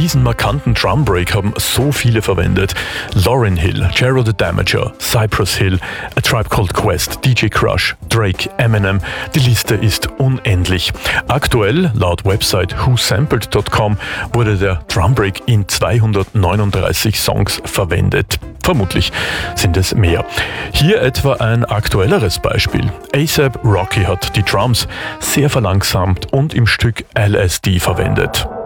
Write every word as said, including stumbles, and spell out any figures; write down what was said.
Diesen markanten Drumbreak haben so viele verwendet. Lauryn Hill, Jero the Damager, Cypress Hill, A Tribe Called Quest, D J Crush, Drake, Eminem. Die Liste ist unendlich. Aktuell, laut Website who sampled dot com, wurde der Drumbreak in zweihundertneununddreißig Songs verwendet. Vermutlich sind es mehr. Hier etwa ein aktuelleres Beispiel. A$ap Rocky hat die Drums sehr verlangsamt und im Stück L S D verwendet.